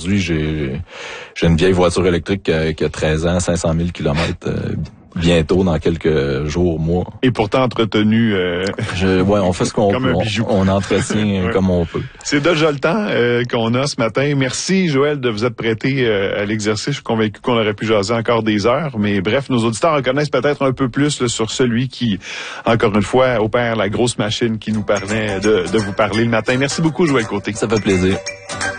aujourd'hui, j'ai une vieille voiture électrique qui a 13 ans, 500 000 kilomètres. Bientôt, dans quelques jours, mois. Et pourtant entretenu. On fait ce qu'on peut. On entretient comme on peut. C'est déjà le temps qu'on a ce matin. Merci, Joël, de vous être prêté à l'exercice. Je suis convaincu qu'on aurait pu jaser encore des heures. Mais bref, nos auditeurs en connaissent peut-être un peu plus là, sur celui qui, encore une fois, opère la grosse machine qui nous permet de vous parler le matin. Merci beaucoup, Joël Côté. Ça fait plaisir.